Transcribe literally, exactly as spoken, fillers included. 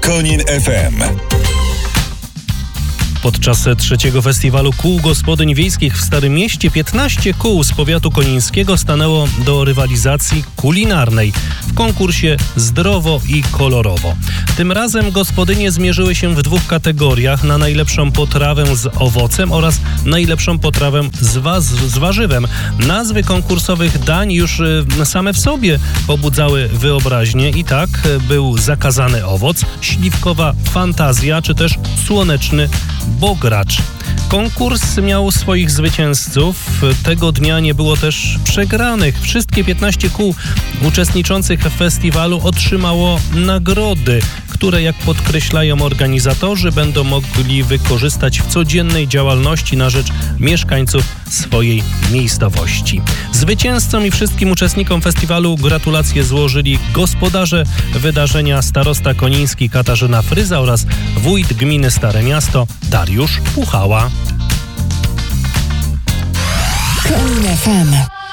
Konin F M. Podczas trzeciego festiwalu kół gospodyń wiejskich w Starym Mieście piętnaście kół z powiatu konińskiego stanęło do rywalizacji kulinarnej w konkursie Zdrowo i kolorowo. Tym razem gospodynie zmierzyły się w dwóch kategoriach: na najlepszą potrawę z owocem oraz najlepszą potrawę z, wa- z warzywem. Nazwy konkursowych dań już same w sobie pobudzały wyobraźnię i tak był zakazany owoc, śliwkowa fantazja czy też słoneczny bogracz. Konkurs miał swoich zwycięzców. Tego dnia nie było też przegranych. Wszystkie piętnaście kół uczestniczących w festiwalu otrzymało nagrody, które, jak podkreślają organizatorzy, będą mogli wykorzystać w codziennej działalności na rzecz mieszkańców swojej miejscowości. Zwycięzcom i wszystkim uczestnikom festiwalu gratulacje złożyli gospodarze wydarzenia, starosta koniński Katarzyna Fryza oraz wójt gminy Stare Miasto Dariusz Puchała. Konin F M.